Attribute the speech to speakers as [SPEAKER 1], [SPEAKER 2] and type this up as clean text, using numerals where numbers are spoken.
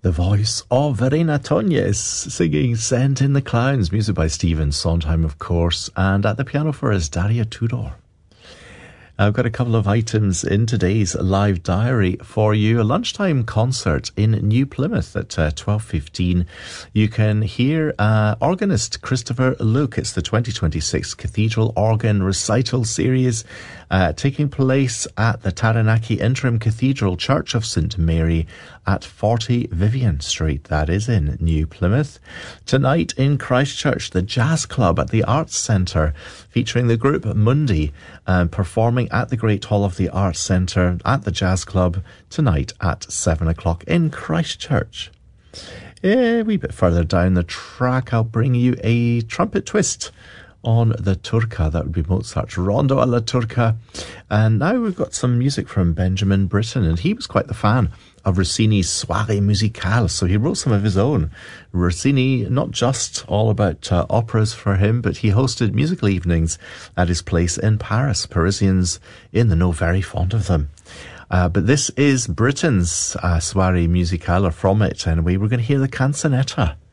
[SPEAKER 1] The voice of Verena Tonjes singing Send in the Clowns, music by Stephen Sondheim, of course, and at the piano for us, Daria Tudor. I've got a couple of items in today's live diary for you. A lunchtime concert in New Plymouth at 12:15. You can hear organist Christopher Luke. It's the 2026 Cathedral Organ Recital Series taking place at the Taranaki Interim Cathedral Church of St Mary at 40 Vivian Street. That is in New Plymouth. Tonight in Christchurch, the Jazz Club at the Arts Centre, featuring the group Mundi, performing at the Great Hall of the Arts Centre at the Jazz Club tonight at 7 o'clock in Christchurch. A wee bit further down the track, I'll bring you a trumpet twist on the Turca. That would be Mozart's Rondo alla Turca. And now we've got some music from Benjamin Britten, and he was quite the fan of Rossini's Soirée Musicale, so he wrote some of his own. Rossini, not just all about operas for him, but he hosted musical evenings at his place in Paris. Parisians in the know very fond of them. But this is Britten's Soirée Musicale, or from it anyway. We're going to hear the Canzonetta.